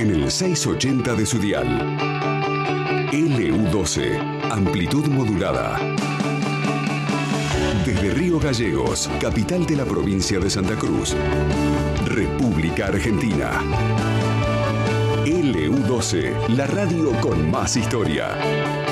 en el 680 de su dial. LU12, amplitud modulada. Desde Río Gallegos, capital de la provincia de Santa Cruz, República Argentina. LU12, la radio con más historia.